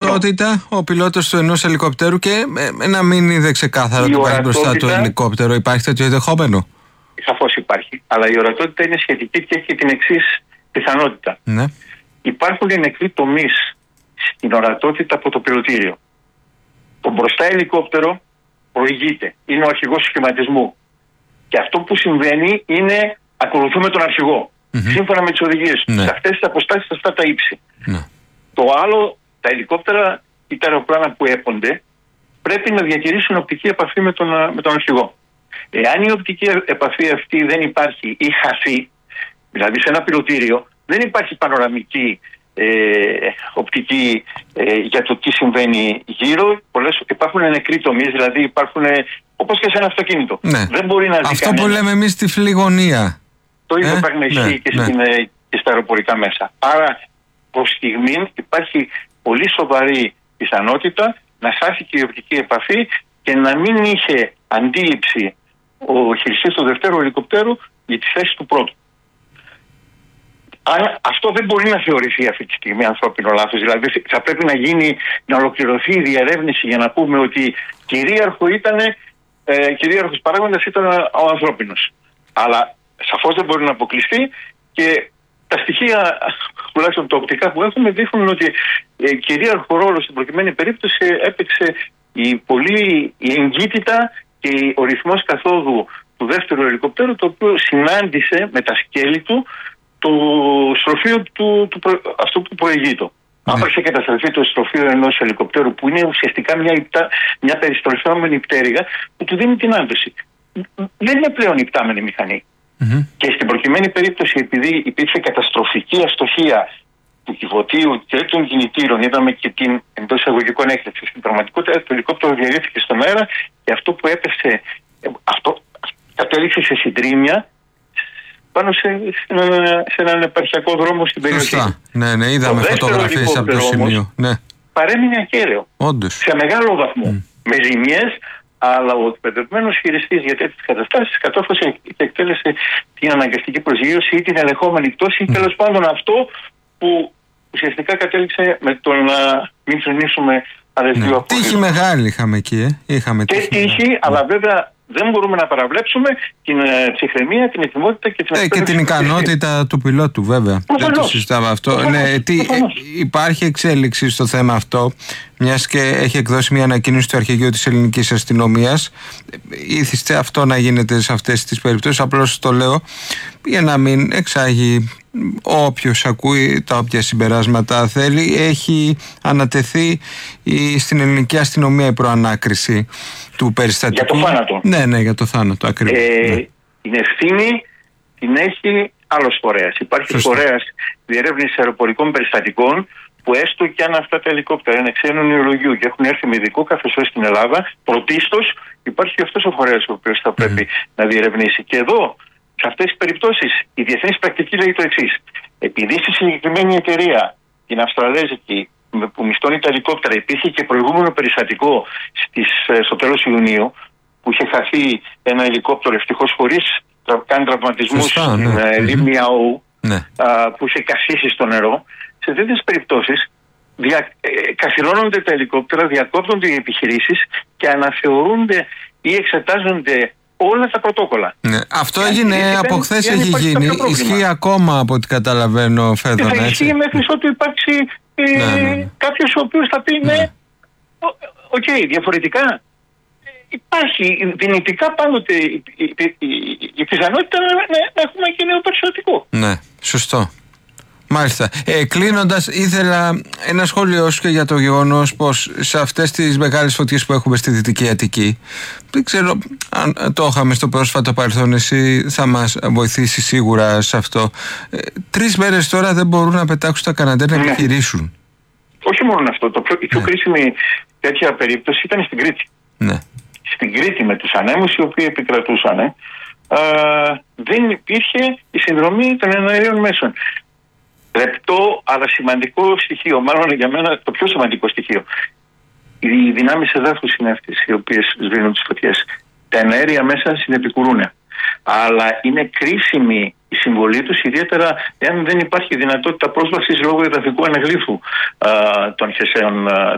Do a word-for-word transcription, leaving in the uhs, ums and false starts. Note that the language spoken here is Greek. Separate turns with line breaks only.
ορατότητα ο πιλότος του ενός ελικόπτερου και ε, να μην είδε ξεκάθαρα ότι υπάρχει μπροστά το ελικόπτερο. Υπάρχει τέτοιο ενδεχόμενο?
Σαφώς υπάρχει. Αλλά η ορατότητα είναι σχετική και έχει την εξής πιθανότητα.
Ναι.
Υπάρχουν νεκροί τομείς στην ορατότητα από το πιλωτήριο. Το μπροστά ελικόπτερο προηγείται. Είναι ο αρχηγός του σχηματισμού. Και αυτό που συμβαίνει είναι ακολουθούμε τον αρχηγό. Mm-hmm. Σύμφωνα με τις οδηγίες του. Ναι. Σε αυτές τις αποστάσεις, σε αυτά τα ύψη. Ναι. Το άλλο, τα ελικόπτερα ή τα αεροπλάνα που έπονται πρέπει να διατηρήσουν οπτική επαφή με τον, με τον αρχηγό. Εάν η οπτική επαφή αυτή δεν υπάρχει ή χαθεί, δηλαδή σε ένα πιλωτήριο δεν υπάρχει πανοραμική ε, οπτική ε, για το τι συμβαίνει γύρω. Πολλές, υπάρχουν νεκροί τομείς, δηλαδή υπάρχουν όπως και σε ένα αυτοκίνητο.
Ναι.
Δεν μπορεί να
αυτό
κανένα.
Που λέμε εμείς τυφλή γωνία.
Το ίδιο
ε?
πράγμα ισχύει
ναι,
και,
ναι.
και στα αεροπορικά μέσα. Άρα προς στιγμή υπάρχει πολύ σοβαρή πιθανότητα να σάθηκε η οπτική επαφή και να μην είχε αντίληψη ο χειριστής του δευτέρου ελικοπτέρου για τη θέση του πρώτου. Αν αυτό δεν μπορεί να θεωρηθεί αυτή τη στιγμή ανθρώπινο λάθος. Δηλαδή θα πρέπει να γίνει, να ολοκληρωθεί η διερεύνηση για να πούμε ότι κυρίαρχο ήτανε, ε, κυρίαρχος παράγοντας ήταν ο ανθρώπινος. Αλλά σαφώς δεν μπορεί να αποκλειστεί και τα στοιχεία, τουλάχιστον τα οπτικά που έχουμε, δείχνουν ότι ε, κυρίαρχο ρόλο στην προκειμένη περίπτωση έπαιξε η, πολύ, η εγκύτητα και ο ρυθμός καθόδου του δεύτερου ελικοπτέρου, το οποίο συνάντησε με τα σκέλη του το στροφείο του, του προ, αυτό που προηγείτο. Mm. Αν έχει καταστραφεί το στροφείο ενός ελικοπτέρου, που είναι ουσιαστικά μια, υπτά, μια περιστροφιόμενη πτέρυγα που του δίνει την άντωση. Δεν είναι πλέον υπτάμενη μηχανή. Mm-hmm. Και στην προκειμένη περίπτωση, επειδή υπήρχε καταστροφική αστοχία του κυβωτίου και των κινητήρων, είδαμε και την εντός εισαγωγικών έκρηξη. Στην πραγματικότητα το ελικόπτερο διαλύθηκε στον αέρα και αυτό που έπεσε, αυτό κατέληξε σε συντρίμμια πάνω σε, σε, σε έναν επαρχιακό δρόμο στην περιοχή.
Σωστά. Ναι, ναι, είδαμε φωτογραφίες από το σημείο. Ναι.
Παρέμεινε ακέραιο.
Όντως.
Σε μεγάλο βαθμό. Mm. Με ζημιές, αλλά ο εκπαιδευμένος χειριστής για τέτοιες καταστάσεις κατόρθωσε και εκτέλεσε την αναγκαστική προσγείωση ή την ελεγχόμενη πτώση, mm. ή τέλος πάντων αυτό που ουσιαστικά κατέληξε με το να μην φρενήσουμε αδελφίου
ναι.
απόδειξη.
Τύχη μεγάλη είχαμε εκεί, ε. είχαμε
και
τύχη,
τύχη, αλλά βέβαια δεν μπορούμε να παραβλέψουμε την ε, ψυχραιμία, την ετοιμότητα και την
ε, και την ικανότητα του πιλότου, βέβαια.
Προφανώς.
Δεν το συζητάμε αυτό.
Προφανώς.
Ναι, τι, ε, υπάρχει εξέλιξη στο θέμα αυτό, μιας και έχει εκδώσει μια ανακοίνωση του Αρχηγείου της Ελληνικής Αστυνομίας. Ήθιστε αυτό να γίνεται σε αυτές τις περιπτώσεις. Απλώς το λέω για να μην εξάγει όποιος ακούει τα όποια συμπεράσματα θέλει. Έχει ανατεθεί η, στην ελληνική αστυνομία η προανάκριση του περιστατικού.
Για το θάνατο.
Ναι, ναι, για το θάνατο ακριβώς. Ε, ναι.
Την ευθύνη την έχει άλλος φορέας. Υπάρχει Σωστή. φορέας διερεύνησης αεροπορικών περιστατικών που έστω και αν αυτά τα ελικόπτερα είναι ξένου νεολογίου και έχουν έρθει με ειδικό καθεστώς στην Ελλάδα, πρωτίστως υπάρχει και αυτός ο φορέας ο οποίος θα πρέπει mm. να διερευνήσει. Και εδώ, σε αυτές τις περιπτώσεις, η διεθνής πρακτική λέει το εξής. Επειδή στη συγκεκριμένη εταιρεία, την Αυστραλέζικη, που μισθώνει τα ελικόπτερα, υπήρχε και προηγούμενο περιστατικό στις, στο τέλος Ιουνίου, που είχε χαθεί ένα ελικόπτερο ευτυχώς χωρίς τρα, κάνει τραυματισμούς στην ναι. λίμνη Αού, ναι. α, που είχε κασίσει στο νερό. Σε τέτοιες περιπτώσεις δια, ε, καθυλώνονται τα ελικόπτερα, διακόπτονται οι επιχειρήσεις και αναθεωρούνται ή εξετάζονται όλα τα πρωτόκολλα.
Ναι. Αυτό έγινε και από χθες, έχει γίνει. Ισχύει ακόμα από ό,τι καταλαβαίνω, Φέδωνα.
Και θα ισχύει μέχρι ότου υπάρξει ε, ναι, ναι. κάποιος ο οποίος θα πει ναι, οκ, okay, διαφορετικά. Υπάρχει δυνητικά πάντοτε η, η, η, η, η πιθανότητα να, να έχουμε και νέο περιστατικό.
Ναι, σωστό. Μάλιστα. Ε, κλείνοντας, ήθελα ένα σχόλιο σου και για το γεγονός πως σε αυτές τις μεγάλες φωτιές που έχουμε στη Δυτική Αττική, δεν ξέρω αν το είχαμε στο πρόσφατο παρελθόν, εσύ θα μας βοηθήσει σίγουρα σε αυτό. Ε, τρεις μέρες τώρα δεν μπορούν να πετάξουν τα Καναντέρ να ναι. επιχειρήσουν.
Όχι μόνο αυτό. Το πιο, η πιο ναι. κρίσιμη τέτοια περίπτωση ήταν στην Κρήτη.
Ναι.
Στην Κρήτη με τους ανέμους οι οποίοι επικρατούσαν, ε, δεν υπήρχε η συνδρομή των εναέριων μέσων. Λεπτό αλλά σημαντικό στοιχείο, μάλλον για μένα το πιο σημαντικό στοιχείο. Οι δυνάμεις εδάφους είναι αυτές οι οποίες σβήνουν τις φωτιές. Τα εναέρια μέσα συνεπικουρούν. Αλλά είναι κρίσιμη η συμβολή τους, ιδιαίτερα εάν δεν υπάρχει δυνατότητα πρόσβασης λόγω εδαφικού αναγλύφου των χερσαίων